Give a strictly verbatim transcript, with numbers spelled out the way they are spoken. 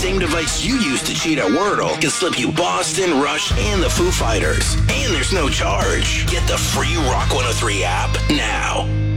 same device you use to cheat at Wordle can slip you Boston, Rush, and the Foo Fighters. And there's no charge. Get the free Rock one oh three app now.